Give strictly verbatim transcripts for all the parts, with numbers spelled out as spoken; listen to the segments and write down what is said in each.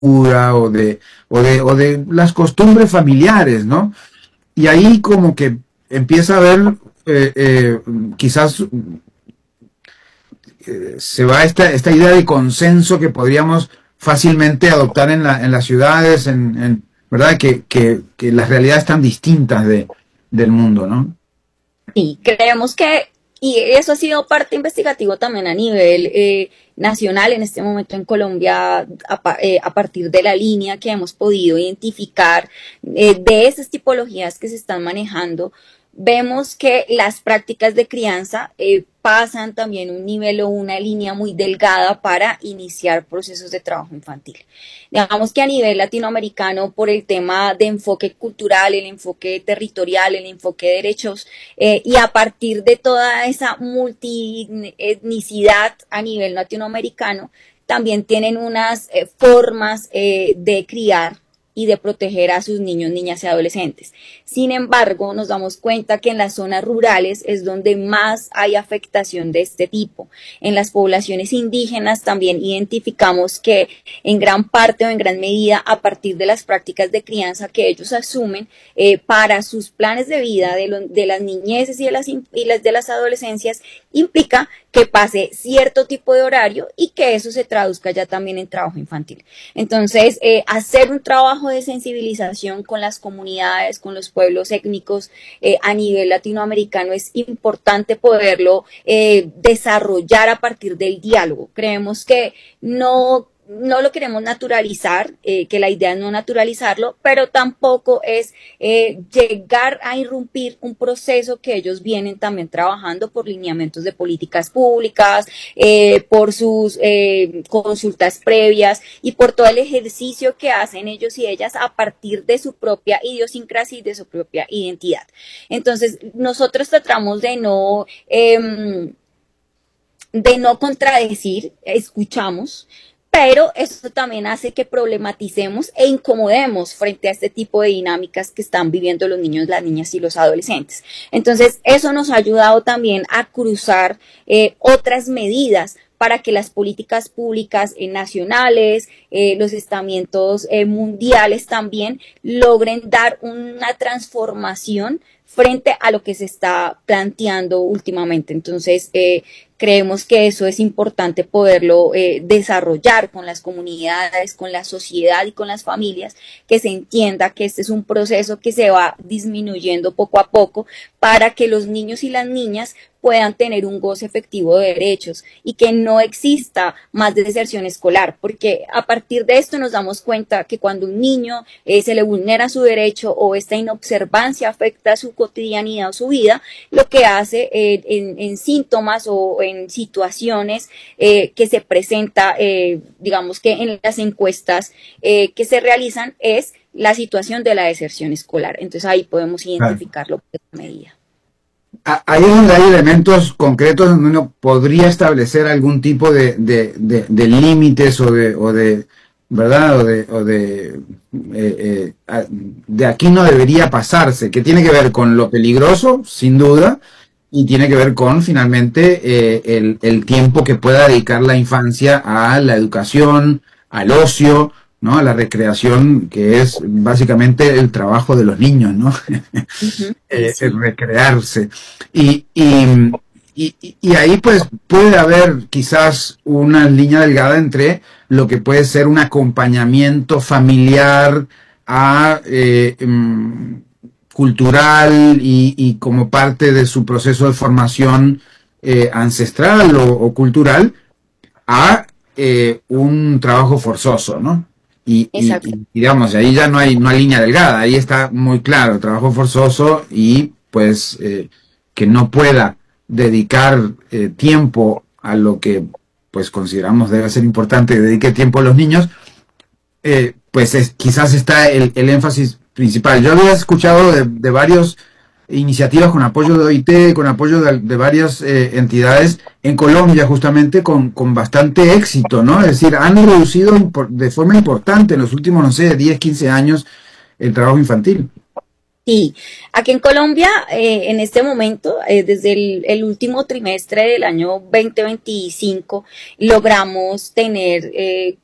o de, o de, o de las costumbres familiares, ¿no? Y ahí como que empieza a haber, eh, eh, quizás eh, se va esta, esta idea de consenso que podríamos fácilmente adoptar en, la, en las ciudades, en, en ¿verdad? Que, que, que las realidades tan distintas de, del mundo, ¿no? Sí, creemos que, y eso ha sido parte investigativo también a nivel eh, nacional en este momento en Colombia, a, eh, a, partir de la línea que hemos podido identificar eh, de esas tipologías que se están manejando, vemos que las prácticas de crianza eh, pasan también un nivel o una línea muy delgada para iniciar procesos de trabajo infantil. Digamos que a nivel latinoamericano, por el tema de enfoque cultural, el enfoque territorial, el enfoque de derechos, eh, y a partir de toda esa multietnicidad a nivel latinoamericano, también tienen unas eh, formas eh, de criar y de proteger a sus niños, niñas y adolescentes. Sin embargo, nos damos cuenta que en las zonas rurales es donde más hay afectación de este tipo. En las poblaciones indígenas también identificamos que en gran parte o en gran medida a partir de las prácticas de crianza que ellos asumen eh, para sus planes de vida de, lo, de las niñeces y de las, y las de las adolescencias, implica que pase cierto tipo de horario y que eso se traduzca ya también en trabajo infantil. Entonces, eh, hacer un trabajo de sensibilización con las comunidades, con los pueblos étnicos eh, a nivel latinoamericano es importante poderlo eh, desarrollar a partir del diálogo. Creemos que no no lo queremos naturalizar, eh, que la idea es no naturalizarlo, pero tampoco es eh, llegar a irrumpir un proceso que ellos vienen también trabajando por lineamientos de políticas públicas, eh, por sus eh, consultas previas y por todo el ejercicio que hacen ellos y ellas a partir de su propia idiosincrasia y de su propia identidad. Entonces, nosotros tratamos de no... Eh, de no contradecir, escuchamos, pero eso también hace que problematicemos e incomodemos frente a este tipo de dinámicas que están viviendo los niños, las niñas y los adolescentes. Entonces, eso nos ha ayudado también a cruzar eh, otras medidas para que las políticas públicas eh, nacionales, eh, los estamentos eh, mundiales también logren dar una transformación frente a lo que se está planteando últimamente. Entonces, eh, creemos que eso es importante poderlo eh, desarrollar con las comunidades, con la sociedad y con las familias, que se entienda que este es un proceso que se va disminuyendo poco a poco para que los niños y las niñas puedan tener un goce efectivo de derechos y que no exista más deserción escolar, porque a partir de esto nos damos cuenta que cuando un niño eh, se le vulnera su derecho o esta inobservancia afecta su cotidianidad o su vida, lo que hace eh, en, en síntomas o en situaciones eh, que se presenta, eh, digamos que en las encuestas eh, que se realizan es la situación de la deserción escolar. Entonces ahí podemos identificarlo por esa medida. Ahí es donde hay elementos concretos donde uno podría establecer algún tipo de, de, de, de límites o de, o de, ¿verdad? O de, o de, eh, eh, de aquí no debería pasarse, que tiene que ver con lo peligroso, sin duda, y tiene que ver con, finalmente, eh, el, el tiempo que pueda dedicar la infancia a la educación, al ocio, ¿no? A la recreación, que es básicamente el trabajo de los niños, ¿no? Uh-huh. eh, Sí. recrearse. Y, y, y, y ahí pues puede haber quizás una línea delgada entre lo que puede ser un acompañamiento familiar a eh, um, cultural y, y como parte de su proceso de formación eh, ancestral o, o cultural a eh, un trabajo forzoso, ¿no? Y, y, Exacto. y, digamos, ahí ya no hay, no hay línea delgada, ahí está muy claro, trabajo forzoso y pues eh, que no pueda dedicar eh, tiempo a lo que pues consideramos debe ser importante, que dedique tiempo a los niños, eh, pues es, quizás está el, el énfasis principal. Yo había escuchado de, de varios iniciativas con apoyo de O I T, con apoyo de, de varias eh, entidades en Colombia justamente con, con bastante éxito, ¿no? Es decir, han reducido de forma importante en los últimos, no sé, diez, quince años el trabajo infantil. Sí, aquí en Colombia, eh, en este momento, eh, desde el, el último trimestre del año veinte veinticinco, logramos tener eh,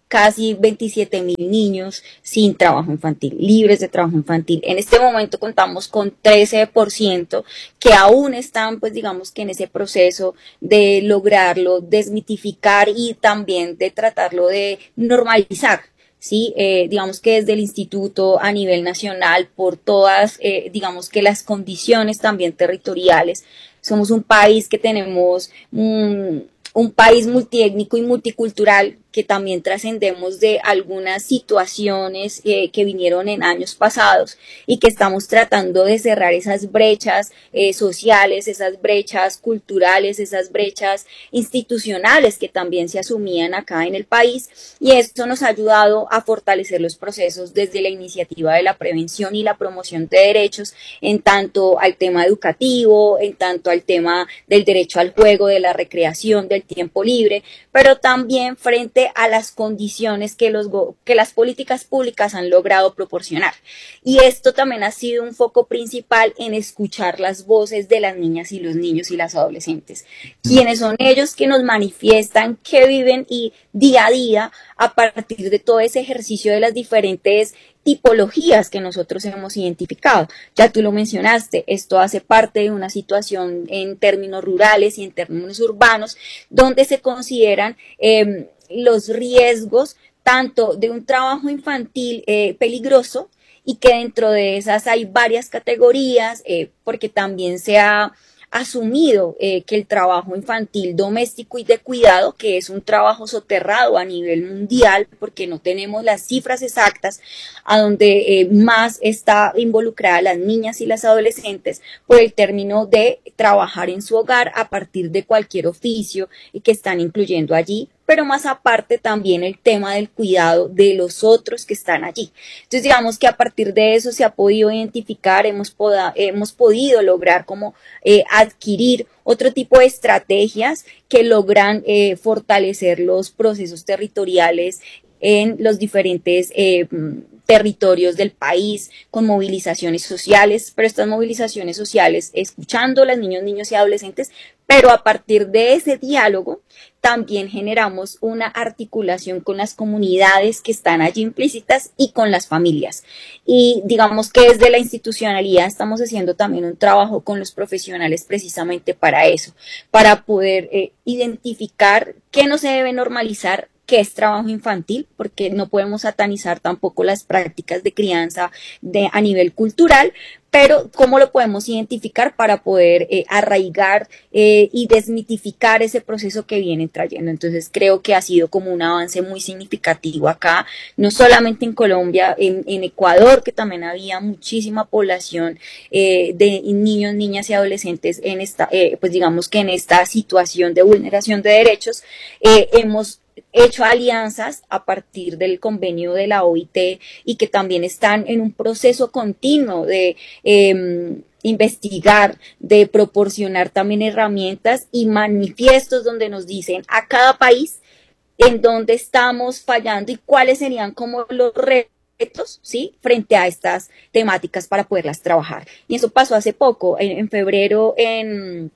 casi veintisiete mil niños sin trabajo infantil, libres de trabajo infantil. En este momento contamos con trece por ciento que aún están, pues digamos que en ese proceso de lograrlo, desmitificar y también de tratarlo de normalizar. Sí, eh, digamos que desde el instituto a nivel nacional, por todas, eh, digamos que las condiciones también territoriales, somos un país que tenemos un, un país multiétnico y multicultural, que también trascendemos de algunas situaciones eh, que vinieron en años pasados y que estamos tratando de cerrar esas brechas eh, sociales, esas brechas culturales, esas brechas institucionales que también se asumían acá en el país, y esto nos ha ayudado a fortalecer los procesos desde la iniciativa de la prevención y la promoción de derechos, en tanto al tema educativo, en tanto al tema del derecho al juego, de la recreación, del tiempo libre, pero también frente a las condiciones que, los, que las políticas públicas han logrado proporcionar. Y esto también ha sido un foco principal en escuchar las voces de las niñas y los niños y las adolescentes, quienes son ellos que nos manifiestan, que viven y día a día a partir de todo ese ejercicio de las diferentes tipologías que nosotros hemos identificado. Ya tú lo mencionaste, esto hace parte de una situación en términos rurales y en términos urbanos, donde se consideran eh, los riesgos tanto de un trabajo infantil eh, peligroso, y que dentro de esas hay varias categorías, eh, porque también se ha asumido eh, que el trabajo infantil doméstico y de cuidado, que es un trabajo soterrado a nivel mundial, porque no tenemos las cifras exactas, a donde eh, más está involucrada las niñas y las adolescentes, por el término de trabajar en su hogar a partir de cualquier oficio que están incluyendo allí, pero más aparte también el tema del cuidado de los otros que están allí. Entonces digamos que a partir de eso se ha podido identificar, hemos, poda, hemos podido lograr como eh, adquirir otro tipo de estrategias que logran eh, fortalecer los procesos territoriales en los diferentes eh, territorios del país, con movilizaciones sociales, pero estas movilizaciones sociales escuchando a los niños, niños y adolescentes, pero a partir de ese diálogo también generamos una articulación con las comunidades que están allí implícitas y con las familias. Y digamos que desde la institucionalidad estamos haciendo también un trabajo con los profesionales precisamente para eso, para poder eh, identificar qué no se debe normalizar, qué es trabajo infantil, porque no podemos satanizar tampoco las prácticas de crianza de, a nivel cultural, pero cómo lo podemos identificar para poder eh, arraigar eh, y desmitificar ese proceso que vienen trayendo. Entonces creo que ha sido como un avance muy significativo acá, no solamente en Colombia, en, en Ecuador, que también había muchísima población eh, de niños, niñas y adolescentes en esta, eh, pues digamos que en esta situación de vulneración de derechos, eh, hemos hecho alianzas a partir del convenio de la O I T y que también están en un proceso continuo de eh, investigar, de proporcionar también herramientas y manifiestos donde nos dicen a cada país en dónde estamos fallando y cuáles serían como los retos, ¿sí?, frente a estas temáticas para poderlas trabajar. Y eso pasó hace poco, en, en febrero, en,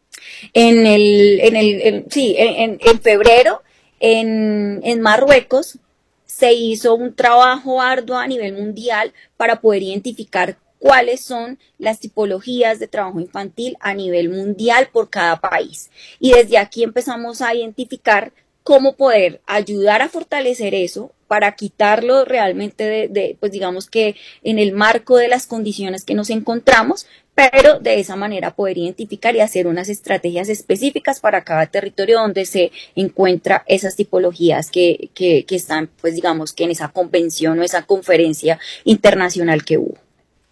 en el, en el, en, sí, en, en febrero, En, en Marruecos se hizo un trabajo arduo a nivel mundial para poder identificar cuáles son las tipologías de trabajo infantil a nivel mundial por cada país. Y desde aquí empezamos a identificar cómo poder ayudar a fortalecer eso para quitarlo realmente de, de, pues digamos que en el marco de las condiciones que nos encontramos, pero de esa manera poder identificar y hacer unas estrategias específicas para cada territorio donde se encuentra esas tipologías que, que, que están, pues digamos que en esa convención o esa conferencia internacional que hubo.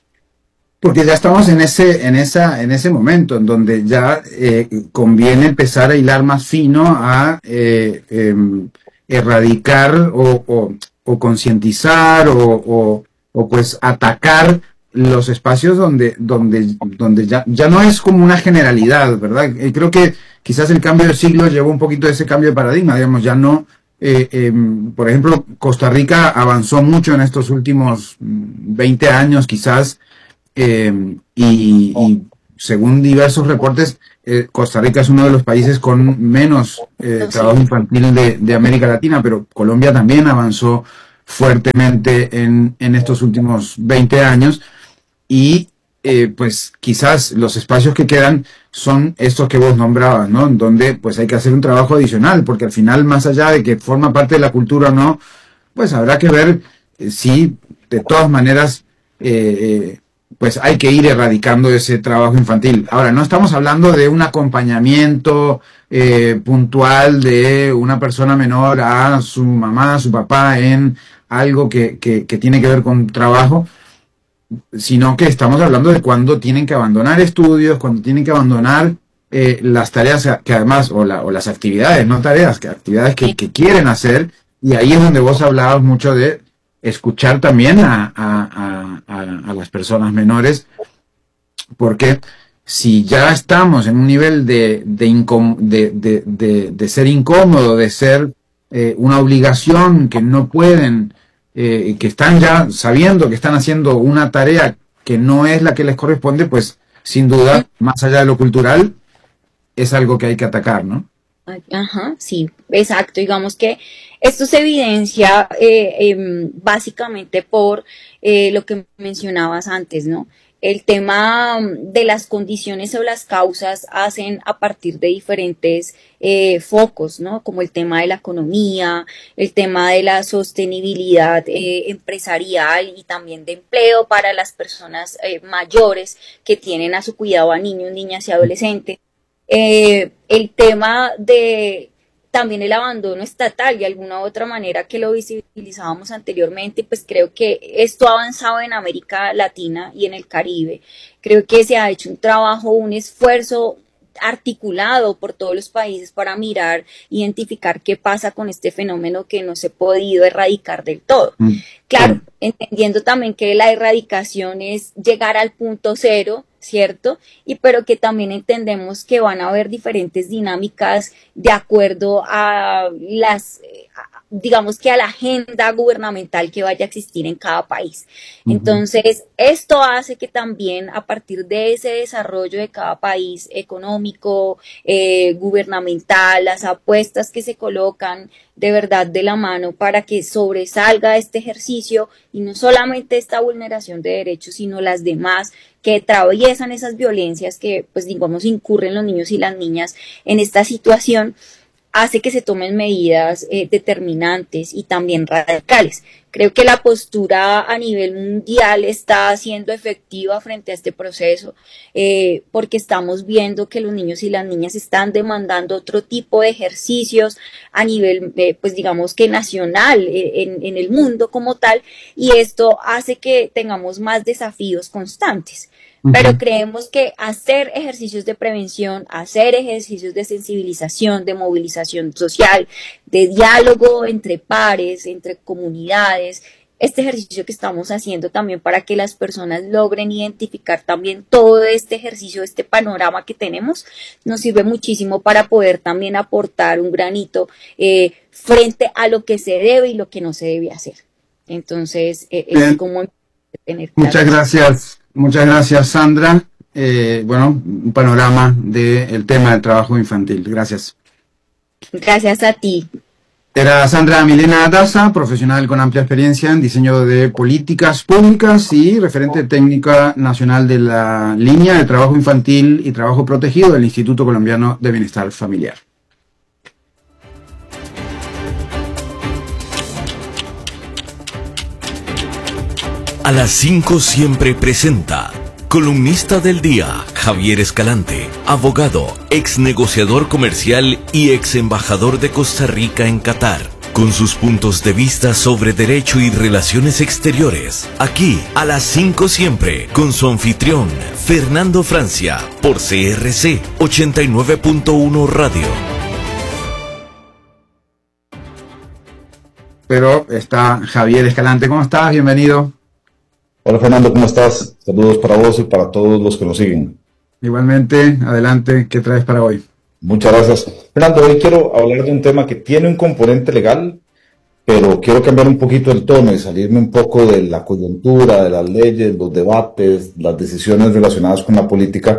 Porque ya estamos en ese, en esa, en ese momento en donde ya eh, conviene empezar a hilar más fino a eh, eh, erradicar o, o, o concientizar o, o, o pues atacar los espacios donde, donde, donde ya, ya no es como una generalidad, ¿verdad? Eh, creo que quizás el cambio de siglo llevó un poquito de ese cambio de paradigma, digamos, ya no, eh, eh, por ejemplo, Costa Rica avanzó mucho en estos últimos veinte años quizás, eh, y, y según diversos reportes, eh, Costa Rica es uno de los países con menos eh, trabajo infantil de, de América Latina, pero Colombia también avanzó fuertemente en, en estos últimos veinte años y eh, pues quizás los espacios que quedan son estos que vos nombrabas, ¿no? Donde pues hay que hacer un trabajo adicional, porque al final, más allá de que forma parte de la cultura o no, pues habrá que ver eh, si de todas maneras eh, eh, pues hay que ir erradicando ese trabajo infantil. Ahora, no estamos hablando de un acompañamiento eh, puntual de una persona menor a su mamá, a su papá en algo que, que, que tiene que ver con trabajo, sino que estamos hablando de cuando tienen que abandonar estudios, cuando tienen que abandonar eh, las tareas que además, o, la, o las actividades, no tareas, que actividades que, que quieren hacer, y ahí es donde vos hablabas mucho de escuchar también a, a, a, a las personas menores, porque si ya estamos en un nivel de, de, incom de, de, de, de ser incómodo, de ser eh, una obligación que no pueden, eh, que están ya sabiendo que están haciendo una tarea que no es la que les corresponde, pues sin duda, más allá de lo cultural, es algo que hay que atacar, ¿no? Ajá, sí, exacto. Digamos que esto se evidencia eh, eh, básicamente por eh, lo que mencionabas antes, ¿no? El tema de las condiciones o las causas hacen a partir de diferentes eh, focos, ¿no? Como el tema de la economía, el tema de la sostenibilidad eh, empresarial y también de empleo para las personas eh, mayores que tienen a su cuidado a niños, niñas y adolescentes. Eh, el tema de también el abandono estatal de alguna u otra manera que lo visibilizábamos anteriormente, pues creo que esto ha avanzado en América Latina y en el Caribe. Creo que se ha hecho un trabajo, un esfuerzo articulado por todos los países para mirar, identificar qué pasa con este fenómeno que no se ha podido erradicar del todo. Mm. Claro, entendiendo también que la erradicación es llegar al punto cero, ¿cierto? Y pero que también entendemos que van a haber diferentes dinámicas de acuerdo a las, a, digamos que a la agenda gubernamental que vaya a existir en cada país. Uh-huh. Entonces, esto hace que también a partir de ese desarrollo de cada país económico, eh, gubernamental, las apuestas que se colocan de verdad de la mano para que sobresalga este ejercicio y no solamente esta vulneración de derechos, sino las demás que atraviesan esas violencias que, pues digamos, incurren los niños y las niñas en esta situación, hace que se tomen medidas eh, determinantes y también radicales. Creo que la postura a nivel mundial está siendo efectiva frente a este proceso, eh, porque estamos viendo que los niños y las niñas están demandando otro tipo de ejercicios a nivel, eh, pues digamos que nacional, eh, en, en el mundo como tal, y esto hace que tengamos más desafíos constantes. Pero creemos que hacer ejercicios de prevención, hacer ejercicios de sensibilización, de movilización social, de diálogo entre pares, entre comunidades, este ejercicio que estamos haciendo también para que las personas logren identificar también todo este ejercicio, este panorama que tenemos, nos sirve muchísimo para poder también aportar un granito eh, frente a lo que se debe y lo que no se debe hacer. Entonces, eh, es como tener claro. Muchas gracias. Muchas gracias, Sandra. Eh, bueno, un panorama del tema del trabajo infantil. Gracias. Gracias a ti. Era Sandra Milena Daza, profesional con amplia experiencia en diseño de políticas públicas y referente técnica nacional de la línea de trabajo infantil y trabajo protegido del Instituto Colombiano de Bienestar Familiar. A las cinco siempre presenta columnista del día Javier Escalante, abogado, ex negociador comercial y ex embajador de Costa Rica en Qatar, con sus puntos de vista sobre derecho y relaciones exteriores. Aquí a las cinco siempre con su anfitrión Fernando Francia por C R C ochenta y nueve punto uno Radio. Pero está Javier Escalante. ¿Cómo estás? Bienvenido. Hola Fernando, ¿cómo estás? Saludos para vos y para todos los que nos siguen. Igualmente, adelante, ¿qué traes para hoy? Muchas gracias. Fernando, hoy quiero hablar de un tema que tiene un componente legal, pero quiero cambiar un poquito el tono y salirme un poco de la coyuntura, de las leyes, los debates, las decisiones relacionadas con la política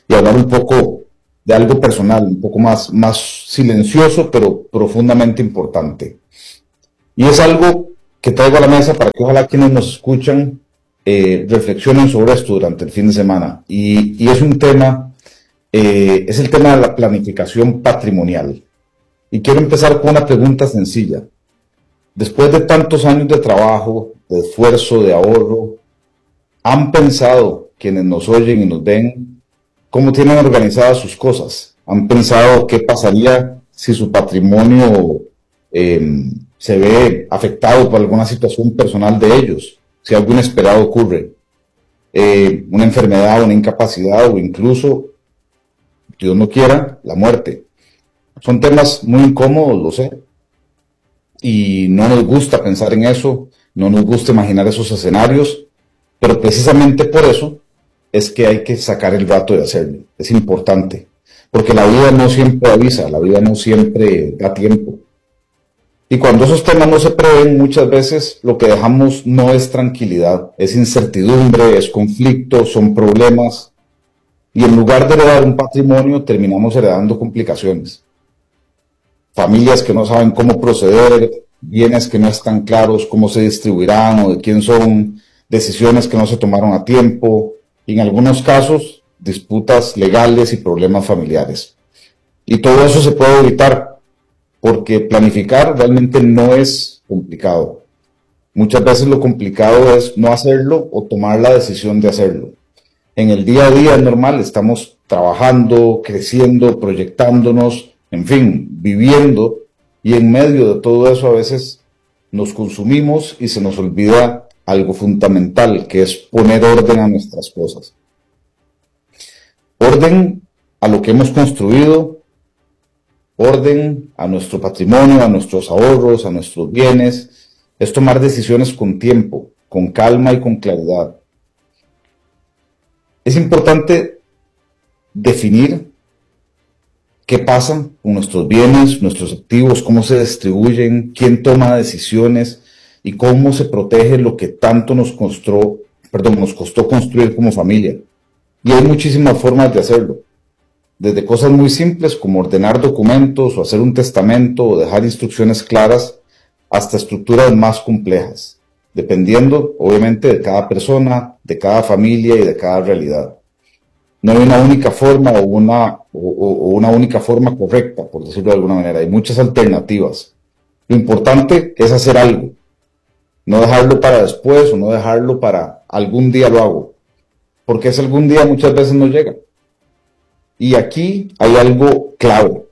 y hablar un poco de algo personal, un poco más, más silencioso, pero profundamente importante. Y es algo que traigo a la mesa para que ojalá quienes nos escuchan eh, reflexionen sobre esto durante el fin de semana. Y, y es un tema, eh, es el tema de la planificación patrimonial. Y quiero empezar con una pregunta sencilla. Después de tantos años de trabajo, de esfuerzo, de ahorro, ¿han pensado quienes nos oyen y nos ven cómo tienen organizadas sus cosas? ¿Han pensado qué pasaría si su patrimonio eh, se ve afectado por alguna situación personal de ellos? Si algo inesperado ocurre, eh, una enfermedad, una incapacidad o incluso, Dios no quiera, la muerte. Son temas muy incómodos, lo sé, y no nos gusta pensar en eso, no nos gusta imaginar esos escenarios, pero precisamente por eso es que hay que sacar el rato de hacerlo. Es importante, porque la vida no siempre avisa, la vida no siempre da tiempo. Y cuando esos temas no se prevén, muchas veces lo que dejamos no es tranquilidad, es incertidumbre, es conflicto, son problemas. Y en lugar de heredar un patrimonio, terminamos heredando complicaciones. Familias que no saben cómo proceder, bienes que no están claros cómo se distribuirán o de quién son, decisiones que no se tomaron a tiempo, y en algunos casos, disputas legales y problemas familiares. Y todo eso se puede evitar, porque planificar realmente no es complicado. Muchas veces lo complicado es no hacerlo o tomar la decisión de hacerlo. En el día a día es normal, estamos trabajando, creciendo, proyectándonos, en fin, viviendo, y en medio de todo eso a veces nos consumimos y se nos olvida algo fundamental, que es poner orden a nuestras cosas. Orden a lo que hemos construido, orden a nuestro patrimonio, a nuestros ahorros, a nuestros bienes, es tomar decisiones con tiempo, con calma y con claridad. Es importante definir qué pasa con nuestros bienes, nuestros activos, cómo se distribuyen, quién toma decisiones y cómo se protege lo que tanto nos costó, perdón, nos costó construir como familia. Y hay muchísimas formas de hacerlo. Desde cosas muy simples como ordenar documentos o hacer un testamento o dejar instrucciones claras, hasta estructuras más complejas, dependiendo obviamente de cada persona, de cada familia y de cada realidad. No hay una única forma o una, o, o una única forma correcta, por decirlo de alguna manera. Hay muchas alternativas. Lo importante es hacer algo, no dejarlo para después o no dejarlo para algún día lo hago, porque ese algún día muchas veces no llega. Y aquí hay algo clave.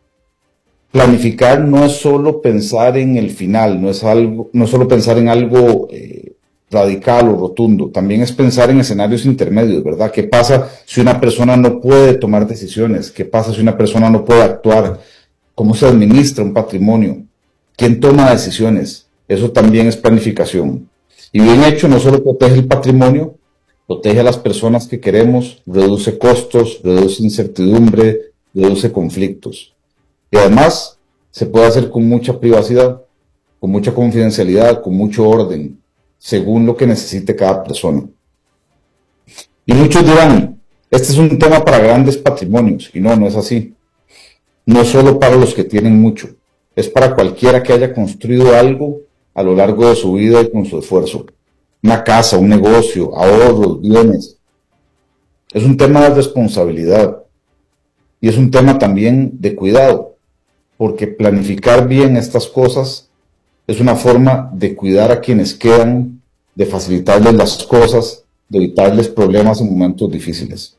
Planificar no es solo pensar en el final, no es algo, no es solo pensar en algo eh, radical o rotundo, también es pensar en escenarios intermedios, ¿verdad? ¿Qué pasa si una persona no puede tomar decisiones? ¿Qué pasa si una persona no puede actuar? ¿Cómo se administra un patrimonio? ¿Quién toma decisiones? Eso también es planificación. Y bien hecho, no solo protege el patrimonio, protege a las personas que queremos, reduce costos, reduce incertidumbre, reduce conflictos. Y además, se puede hacer con mucha privacidad, con mucha confidencialidad, con mucho orden, según lo que necesite cada persona. Y muchos dirán, este es un tema para grandes patrimonios, y no, no es así. No es solo para los que tienen mucho, es para cualquiera que haya construido algo a lo largo de su vida y con su esfuerzo. Una casa, un negocio, ahorros, bienes. Es un tema de responsabilidad y es un tema también de cuidado, porque planificar bien estas cosas es una forma de cuidar a quienes quedan, de facilitarles las cosas, de evitarles problemas en momentos difíciles.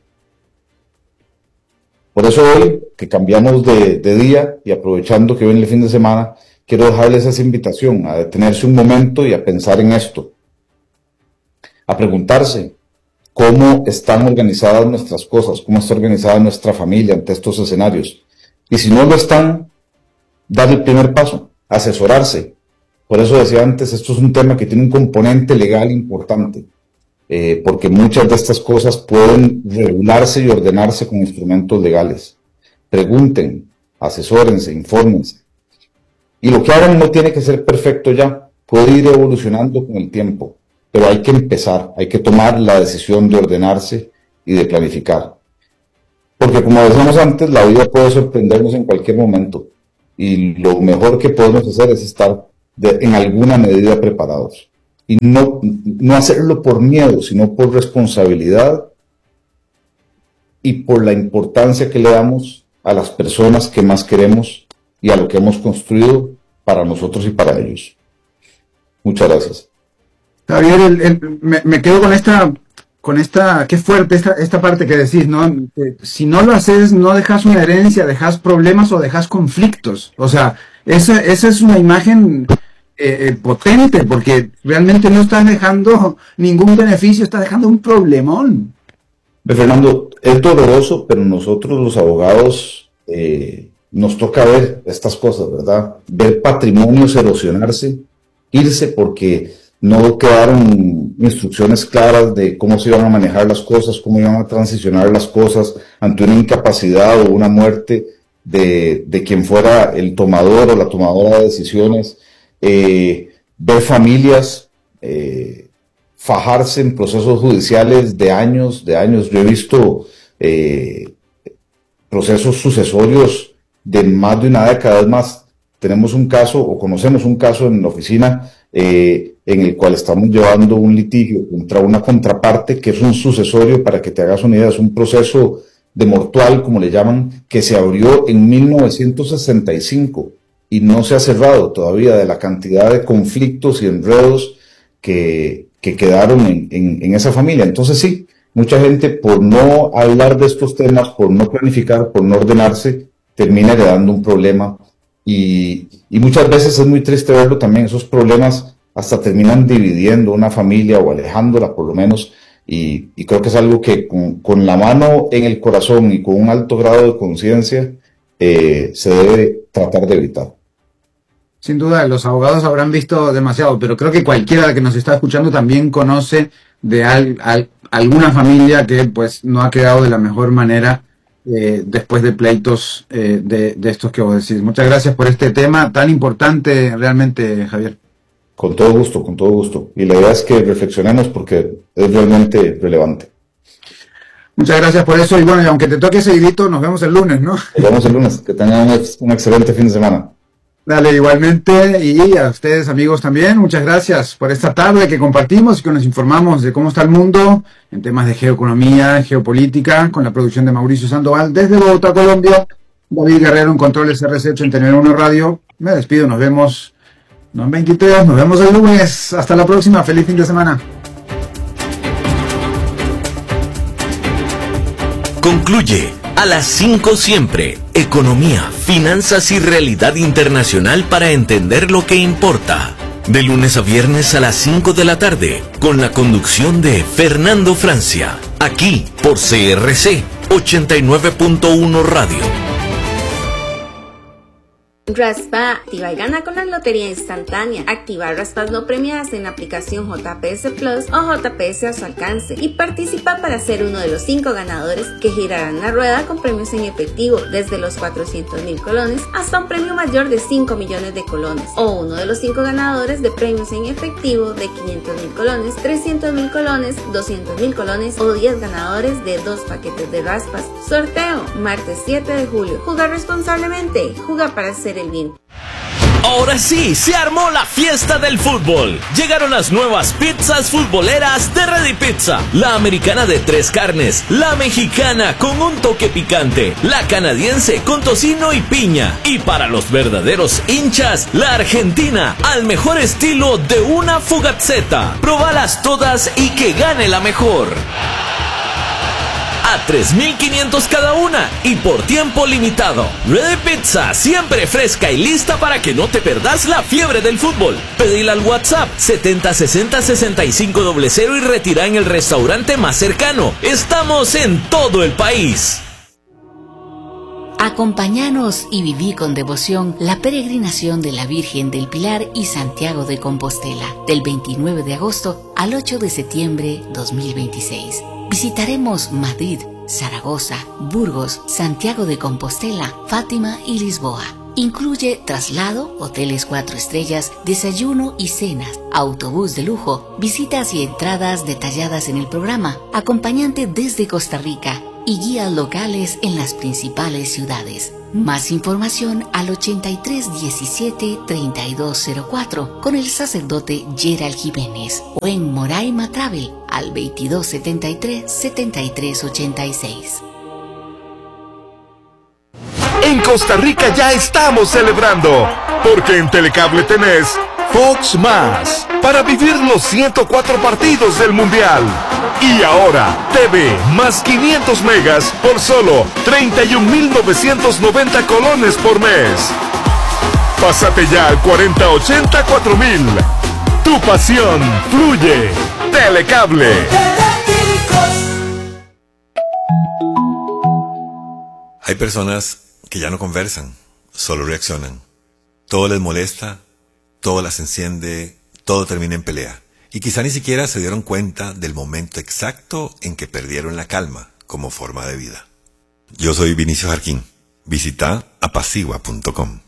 Por eso hoy, que cambiamos de, de día y aprovechando que viene el fin de semana, quiero dejarles esa invitación a detenerse un momento y a pensar en esto. A preguntarse cómo están organizadas nuestras cosas, cómo está organizada nuestra familia ante estos escenarios. Y si no lo están, dar el primer paso, asesorarse. Por eso decía antes, esto es un tema que tiene un componente legal importante, eh, porque muchas de estas cosas pueden regularse y ordenarse con instrumentos legales. Pregunten, asesórense, infórmense. Y lo que hagan no tiene que ser perfecto ya, puede ir evolucionando con el tiempo. Pero hay que empezar, hay que tomar la decisión de ordenarse y de planificar. Porque como decíamos antes, la vida puede sorprendernos en cualquier momento y lo mejor que podemos hacer es estar de, en alguna medida preparados. Y no, no hacerlo por miedo, sino por responsabilidad y por la importancia que le damos a las personas que más queremos y a lo que hemos construido para nosotros y para ellos. Muchas gracias. Javier, el, el, me, me quedo con esta, con esta, qué fuerte esta, esta parte que decís, ¿no? Que si no lo haces, no dejas una herencia, dejas problemas o dejas conflictos. O sea, esa, esa es una imagen eh, potente, porque realmente no estás dejando ningún beneficio, estás dejando un problemón. Fernando, es doloroso, pero nosotros los abogados eh, nos toca ver estas cosas, ¿verdad? Ver patrimonios erosionarse, irse porque no quedaron instrucciones claras de cómo se iban a manejar las cosas, cómo iban a transicionar las cosas ante una incapacidad o una muerte de, de quien fuera el tomador o la tomadora de decisiones. Eh, ver familias eh, fajarse en procesos judiciales de años, de años. Yo he visto eh, procesos sucesorios de más de una década. Es más, tenemos un caso, o conocemos un caso en la oficina, eh, en el cual estamos llevando un litigio contra una contraparte que es un sucesorio, para que te hagas una idea, es un proceso de mortual, como le llaman, que se abrió en mil novecientos sesenta y cinco y no se ha cerrado todavía, de la cantidad de conflictos y enredos que, que quedaron en, en, en esa familia. Entonces sí, mucha gente, por no hablar de estos temas, por no planificar, por no ordenarse, termina heredando un problema. Y, y muchas veces es muy triste verlo también, esos problemas hasta terminan dividiendo una familia o alejándola por lo menos, y, y creo que es algo que con, con la mano en el corazón y con un alto grado de conciencia eh, se debe tratar de evitar. Sin duda, los abogados habrán visto demasiado, pero creo que cualquiera que nos está escuchando también conoce de al, al, alguna familia que pues no ha quedado de la mejor manera Eh, después de pleitos eh, de, de estos que vos decís. Muchas gracias por este tema tan importante realmente, Javier. Con todo gusto, con todo gusto. Y la idea es que reflexionemos porque es realmente relevante. Muchas gracias por eso. Y bueno, y aunque te toque seguidito, nos vemos el lunes, ¿no? Nos vemos el lunes. Que tengan un, un excelente fin de semana. Dale, igualmente. Y a ustedes, amigos, también. Muchas gracias por esta tarde que compartimos y que nos informamos de cómo está el mundo en temas de geoeconomía, geopolítica, con la producción de Mauricio Sandoval desde Bogotá, Colombia. David Guerrero en Controles R C ochenta y nueve punto uno Radio. Me despido, nos vemos no en veintitrés, nos vemos el lunes. Hasta la próxima, feliz fin de semana. Concluye a las cinco siempre, economía, finanzas y realidad internacional para entender lo que importa. De lunes a viernes a las cinco de la tarde, con la conducción de Fernando Francia, aquí por C R C ochenta y nueve punto uno Radio. Raspa, activa y gana con la lotería instantánea. Activa raspas no premiadas en la aplicación J P S Plus o J P S a su alcance y participa para ser uno de los cinco ganadores que girarán la rueda con premios en efectivo desde los cuatrocientos mil colones hasta un premio mayor de cinco millones de colones, o uno de los cinco ganadores de premios en efectivo de quinientos mil colones, trescientos mil colones, doscientos mil colones o diez ganadores de dos paquetes de raspas. Sorteo martes siete de julio. Juega responsablemente. Juega para ser el bien. Ahora sí, se armó la fiesta del fútbol. Llegaron las nuevas pizzas futboleras de Ready Pizza. La americana de tres carnes, la mexicana con un toque picante, la canadiense con tocino y piña. Y para los verdaderos hinchas, la argentina al mejor estilo de una fugazzetta. Probalas todas y que gane la mejor. A tres mil quinientos cada una y por tiempo limitado. Ready Pizza, siempre fresca y lista para que no te perdas la fiebre del fútbol. Pedila al WhatsApp setenta sesenta sesenta y cinco cero cero y retira en el restaurante más cercano. Estamos en todo el país. Acompáñanos y viví con devoción la peregrinación de la Virgen del Pilar y Santiago de Compostela, del veintinueve de agosto al ocho de septiembre dos mil veintiséis. Visitaremos Madrid, Zaragoza, Burgos, Santiago de Compostela, Fátima y Lisboa. Incluye traslado, hoteles cuatro estrellas, desayuno y cenas, autobús de lujo, visitas y entradas detalladas en el programa, acompañante desde Costa Rica y guías locales en las principales ciudades. Más información al ochenta y tres diecisiete treinta y dos cero cuatro con el sacerdote Gerald Jiménez o en Moraima Travel al veintidós setenta y tres setenta y tres ochenta y seis. En Costa Rica ya estamos celebrando, porque en Telecable tenés Fox Más para vivir los ciento cuatro partidos del Mundial. Y ahora, T V más quinientos megas por solo treinta y un mil novecientos noventa colones por mes. Pásate ya al cuarenta ochenta cuatro mil. Tu pasión fluye. Telecable. Hay personas que ya no conversan, solo reaccionan. Todo les molesta, todo las enciende, todo termina en pelea. Y quizá ni siquiera se dieron cuenta del momento exacto en que perdieron la calma como forma de vida. Yo soy Vinicio Jarquín. Visita apacigua punto com.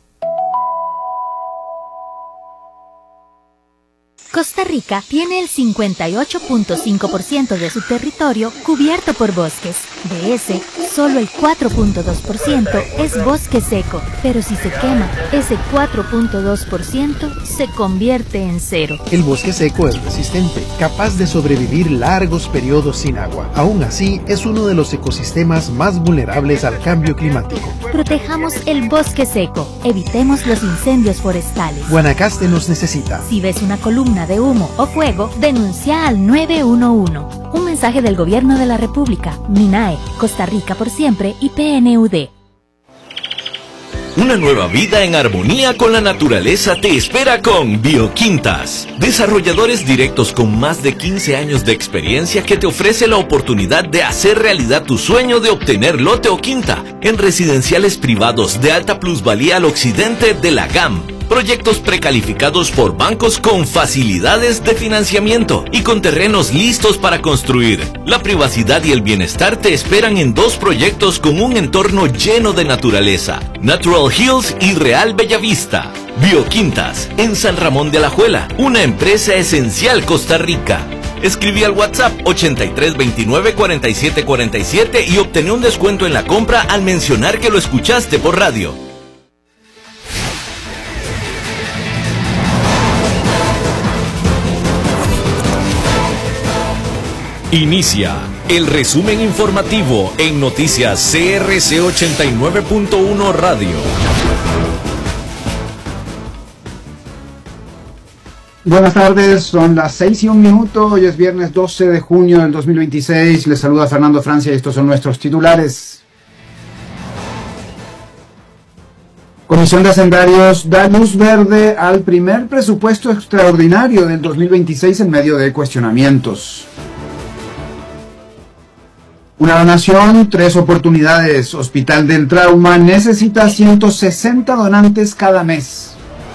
Costa Rica tiene el cincuenta y ocho punto cinco por ciento de su territorio cubierto por bosques. De ese, solo el cuatro punto dos por ciento es bosque seco, pero si se quema, ese cuatro punto dos por ciento se convierte en cero. El bosque seco es resistente, capaz de sobrevivir largos periodos sin agua. Aún así, es uno de los ecosistemas más vulnerables al cambio climático. Protejamos el bosque seco, evitemos los incendios forestales. Guanacaste nos necesita. Si ves una columna de humo o fuego, denuncia al nueve uno uno. Un mensaje del Gobierno de la República, MINAE, Costa Rica por siempre y P N U D. Una nueva vida en armonía con la naturaleza te espera con Bioquintas. Desarrolladores directos con más de quince años de experiencia que te ofrece la oportunidad de hacer realidad tu sueño de obtener lote o quinta en residenciales privados de alta plusvalía al occidente de la G A M. Proyectos precalificados por bancos con facilidades de financiamiento y con terrenos listos para construir. La privacidad y el bienestar te esperan en dos proyectos con un entorno lleno de naturaleza: Natural Hills y Real Bellavista. Bioquintas, en San Ramón de Alajuela, una empresa esencial Costa Rica. Escribí al WhatsApp ochenta y tres veintinueve cuarenta y siete cuarenta y siete y obtén un descuento en la compra al mencionar que lo escuchaste por radio. Inicia el resumen informativo en Noticias C R C ochenta y nueve punto uno Radio. Buenas tardes, son las seis y un minuto, hoy es viernes doce de junio del dos mil veintiséis, les saluda Fernando Francia y estos son nuestros titulares. Comisión de Hacendarios da luz verde al primer presupuesto extraordinario del dos mil veintiséis en medio de cuestionamientos. Una donación, tres oportunidades. Hospital del Trauma necesita ciento sesenta donantes cada mes.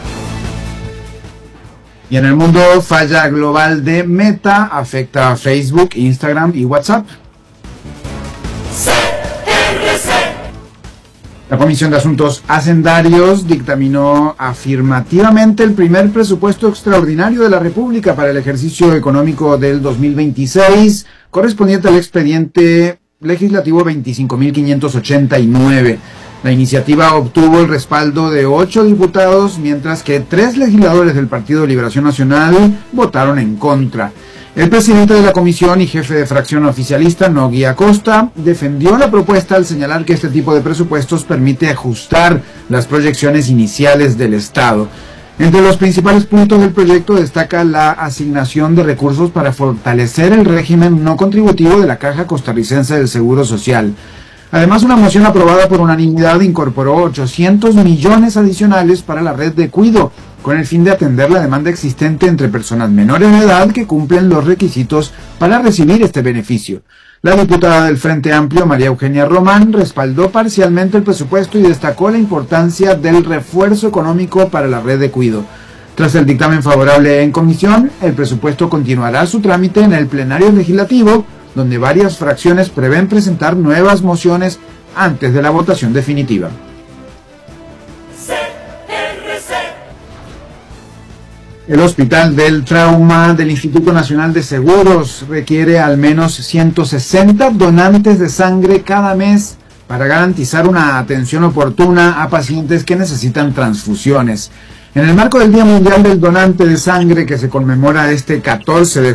Y en el mundo, falla global de Meta afecta a Facebook, Instagram y WhatsApp. C R C. La Comisión de Asuntos Hacendarios dictaminó afirmativamente el primer presupuesto extraordinario de la República para el ejercicio económico del dos mil veintiséis, correspondiente al expediente legislativo veinticinco mil quinientos ochenta y nueve. La iniciativa obtuvo el respaldo de ocho diputados, mientras que tres legisladores del Partido de Liberación Nacional votaron en contra. El presidente de la comisión y jefe de fracción oficialista, Nogui Acosta, defendió la propuesta al señalar que este tipo de presupuestos permite ajustar las proyecciones iniciales del Estado. Entre los principales puntos del proyecto destaca la asignación de recursos para fortalecer el régimen no contributivo de la Caja Costarricense del Seguro Social. Además, una moción aprobada por unanimidad incorporó ochocientos millones adicionales para la red de cuido, con el fin de atender la demanda existente entre personas menores de edad que cumplen los requisitos para recibir este beneficio. La diputada del Frente Amplio, María Eugenia Román, respaldó parcialmente el presupuesto y destacó la importancia del refuerzo económico para la red de cuido. Tras el dictamen favorable en comisión, el presupuesto continuará su trámite en el plenario legislativo, donde varias fracciones prevén presentar nuevas mociones antes de la votación definitiva. El Hospital del Trauma del Instituto Nacional de Seguros requiere al menos ciento sesenta donantes de sangre cada mes para garantizar una atención oportuna a pacientes que necesitan transfusiones. En el marco del Día Mundial del Donante de Sangre, que se conmemora este catorce de